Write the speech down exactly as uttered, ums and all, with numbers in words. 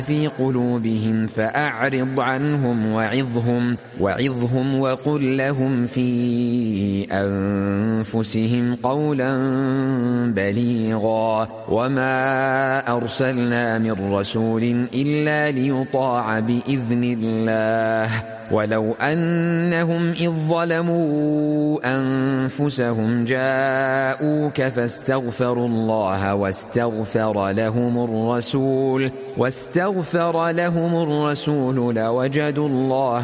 في قلوبهم فأعرض عنهم وعظهم وعظهم وقل لهم في أنفسهم قولا بليغا وما أرسلنا من رسول إلا ليطاع بإذن الله ولو أنهم إذ ظلموا أنفسهم جاءوك فاستغفروا الله واستغفر لهم الرسول واستغفر لهم الرسول لوجدوا الله